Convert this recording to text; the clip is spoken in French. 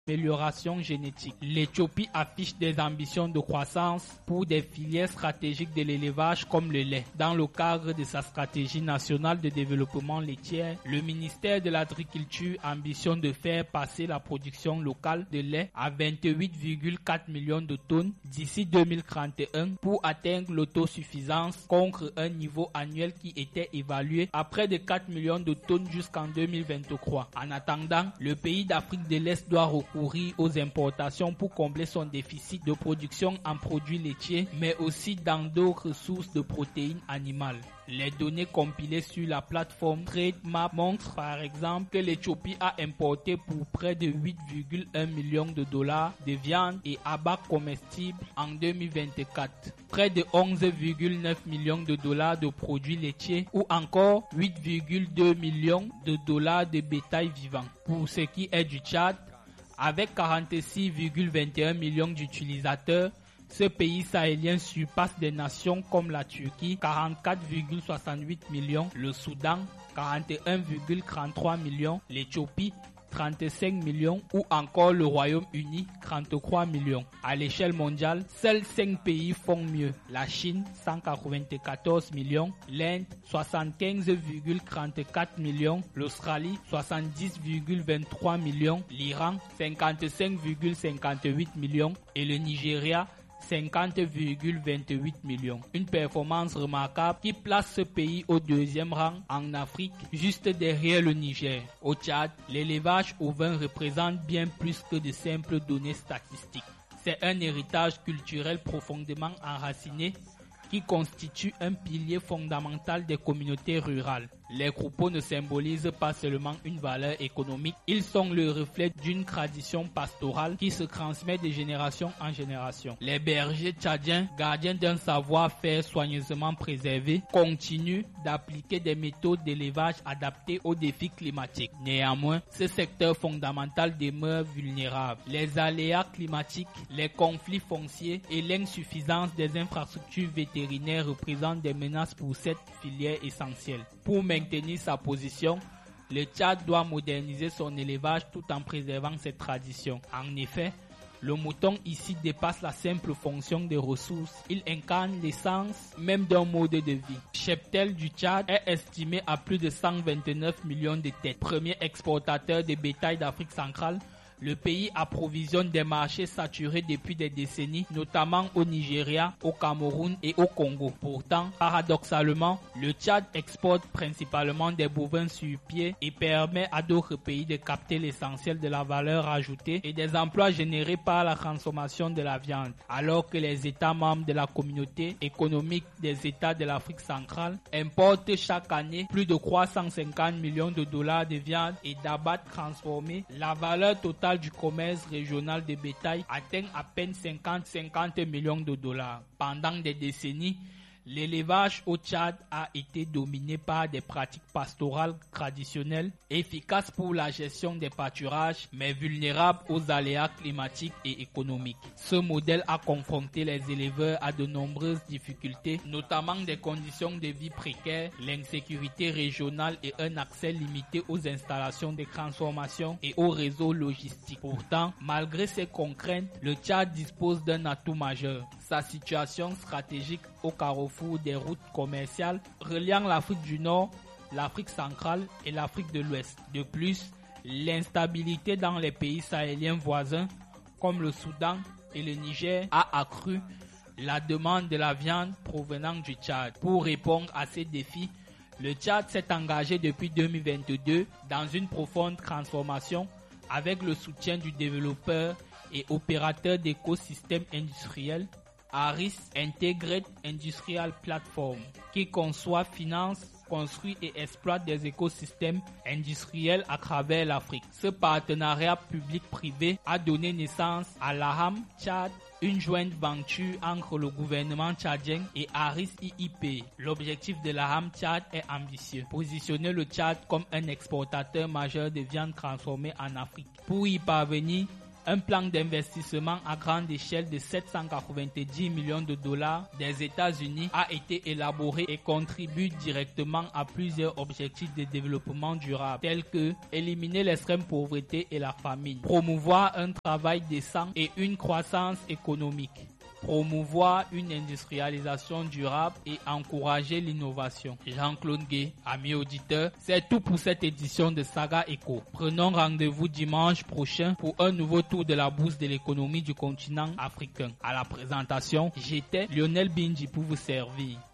Amélioration génétique. L'Éthiopie affiche des ambitions de croissance pour des filières stratégiques de l'élevage comme le lait. Dans le cadre de sa stratégie nationale de développement laitier, le ministère de l'Agriculture ambitionne de faire passer la production locale de lait à 28,4 millions de tonnes d'ici 2031 pour atteindre l'autosuffisance contre un niveau annuel qui était évalué à près de 4 millions de tonnes jusqu'en 2023. En attendant, le pays d'Afrique de l'Est doit recourir aux importations pour combler son déficit de production en produits laitiers, mais aussi dans d'autres sources de protéines animales. Les données compilées sur la plateforme TradeMap montrent par exemple que l'Éthiopie a importé pour près de 8,1 millions de dollars de viande et abats comestibles en 2024, près de 11,9 millions de dollars de produits laitiers ou encore 8,2 millions de dollars de bétail vivant. Pour ce qui est du Tchad, avec 46,21 millions d'utilisateurs, ce pays sahélien surpasse des nations comme la Turquie, 44,68 millions, le Soudan, 41,33 millions, l'Éthiopie, 35 millions ou encore le Royaume-Uni, 33 millions. À l'échelle mondiale, seuls 5 pays font mieux. La Chine, 194 millions, l'Inde, 75,34 millions, l'Australie, 70,23 millions, l'Iran, 55,58 millions et le Nigeria, 50,28 millions. Une performance remarquable qui place ce pays au deuxième rang en Afrique, juste derrière le Niger. Au Tchad, l'élevage ovin représente bien plus que de simples données statistiques. C'est un héritage culturel profondément enraciné qui constitue un pilier fondamental des communautés rurales. Les troupeaux ne symbolisent pas seulement une valeur économique, ils sont le reflet d'une tradition pastorale qui se transmet de génération en génération. Les bergers tchadiens, gardiens d'un savoir-faire soigneusement préservé, continuent d'appliquer des méthodes d'élevage adaptées aux défis climatiques. Néanmoins, ce secteur fondamental demeure vulnérable. Les aléas climatiques, les conflits fonciers et l'insuffisance des infrastructures vétérinaires représentent des menaces pour cette filière essentielle. Pour maintenir sa position, le Tchad doit moderniser son élevage tout en préservant ses traditions. En effet, le mouton ici dépasse la simple fonction des ressources. Il incarne l'essence même d'un mode de vie. Le cheptel du Tchad est estimé à plus de 129 millions de têtes. Premier exportateur de bétail d'Afrique centrale, le pays approvisionne des marchés saturés depuis des décennies, notamment au Nigeria, au Cameroun et au Congo. Pourtant, paradoxalement, le Tchad exporte principalement des bovins sur pied et permet à d'autres pays de capter l'essentiel de la valeur ajoutée et des emplois générés par la consommation de la viande, alors que les États membres de la communauté économique des États de l'Afrique centrale importent chaque année plus de 350 millions de dollars de viande et d'abats transformés. La valeur totale du commerce régional de bétail atteint à peine 50 millions de dollars. Pendant des décennies, l'élevage au Tchad a été dominé par des pratiques pastorales traditionnelles, efficaces pour la gestion des pâturages, mais vulnérables aux aléas climatiques et économiques. Ce modèle a confronté les éleveurs à de nombreuses difficultés, notamment des conditions de vie précaires, l'insécurité régionale et un accès limité aux installations de transformation et aux réseaux logistiques. Pourtant, malgré ces contraintes, le Tchad dispose d'un atout majeur. Sa situation stratégique au carrefour des routes commerciales reliant l'Afrique du Nord, l'Afrique centrale et l'Afrique de l'Ouest. De plus, l'instabilité dans les pays sahéliens voisins comme le Soudan et le Niger a accru la demande de la viande provenant du Tchad. Pour répondre à ces défis, le Tchad s'est engagé depuis 2022 dans une profonde transformation avec le soutien du développeur et opérateur d'écosystèmes industriels Aris Integrated Industrial Platform, qui conçoit, finance, construit et exploite des écosystèmes industriels à travers l'Afrique. Ce partenariat public-privé a donné naissance à l'AHAM Tchad, une jointe venture entre le gouvernement tchadien et Aris IIP. L'objectif de l'AHAM Tchad est ambitieux: positionner le Tchad comme un exportateur majeur de viande transformée en Afrique. Pour y parvenir, Un plan d'investissement à grande échelle de 790 millions de dollars des États-Unis a été élaboré et contribue directement à plusieurs objectifs de développement durable tels que éliminer l'extrême pauvreté et la famine, promouvoir un travail décent et une croissance économique, promouvoir une industrialisation durable et encourager l'innovation. Jean-Claude Gué, amis auditeurs, c'est tout pour cette édition de Saga Eco. Prenons rendez-vous dimanche prochain pour un nouveau tour de la bourse de l'économie du continent africain. À la présentation, j'étais Lionel Bindji pour vous servir.